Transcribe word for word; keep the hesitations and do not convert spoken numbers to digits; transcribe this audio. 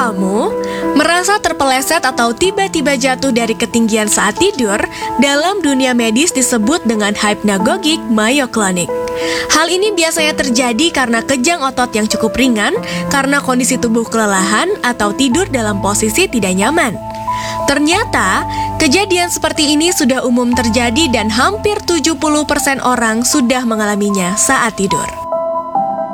kamu merasa terpeleset atau tiba-tiba jatuh dari ketinggian saat tidur, dalam dunia medis disebut dengan hypnagogic myoclonic. Hal ini biasanya terjadi karena kejang otot yang cukup ringan, karena kondisi tubuh kelelahan atau tidur dalam posisi tidak nyaman. Ternyata, kejadian seperti ini sudah umum terjadi dan hampir tujuh puluh persen orang sudah mengalaminya saat tidur.